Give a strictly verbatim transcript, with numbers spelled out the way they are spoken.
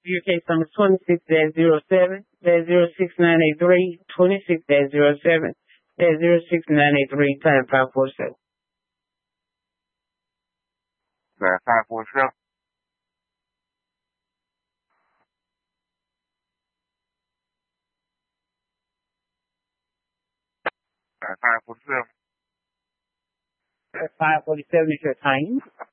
Your case number twenty-six dash zero seven dash zero six nine eight three, twenty-six dash zero seven dash zero six nine eight three, time five four seven. Time five four seven. Time five forty seven. five forty seven is your time.